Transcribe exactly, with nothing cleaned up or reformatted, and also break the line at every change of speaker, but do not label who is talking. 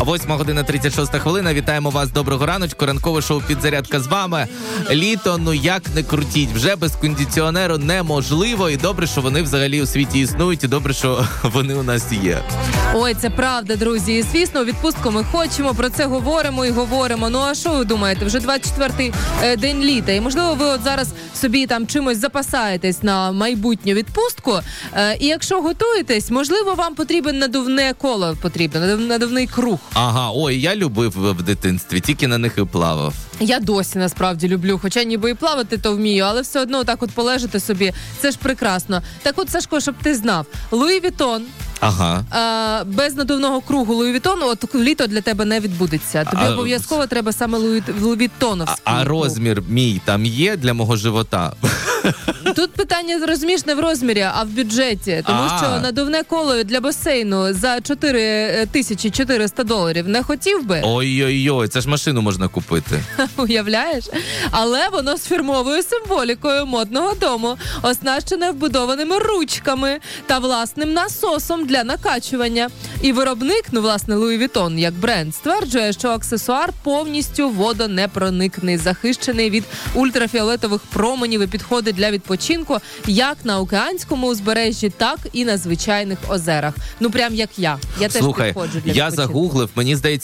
Восьма година тридцять шоста хвилина. Вітаємо вас. Доброго раночку. Ранкове шоу «Підзарядка» з вами. Літо, ну як не крутіть. Вже без кондиціонеру неможливо. І добре, що вони взагалі у світі існують. І добре, що вони у нас є.
Ой, це правда, друзі. І, звісно, у відпустку ми хочемо, про це говоримо і говоримо. Ну, а що ви думаєте? Вже двадцять четвертий е, день літа. І, можливо, ви от зараз собі там чимось запасаєтесь на майбутню відпустку. Е, і якщо готуєтесь, можливо, вам потрібен надувне коло, потрібно, надувний круг.
Ага, ой, я любив в дитинстві, тільки на них і плавав.
Я досі, насправді, люблю, хоча ніби і плавати то вмію, але все одно так от полежати собі, це ж прекрасно. Так от, Сашко, щоб ти знав, Луї Вітон,
Ага.
А, без надувного кругу Луї Вітону от літо для тебе не відбудеться. Тобі
а,
обов'язково треба саме Луї Вітоновський.
А, а розмір мій там є для мого живота?
Тут питання, розумієш, не в розмірі, а в бюджеті. Тому
А.
що надувне коло для басейну за чотири тисячі чотириста доларів не хотів би.
Ой-ой-ой, це ж машину можна купити.
Уявляєш? Але воно з фірмовою символікою модного дому, оснащене вбудованими ручками та власним насосом для накачування. І виробник, ну, власне, Луї Вітон, як бренд, стверджує, що аксесуар повністю водонепроникний, захищений від ультрафіолетових променів і підходить для відпочинку як на океанському узбережжі, так і на звичайних озерах. Ну, прям як я. Я теж
Слухай,
підходжу для
я
відпочинку.
загуглив, мені здається,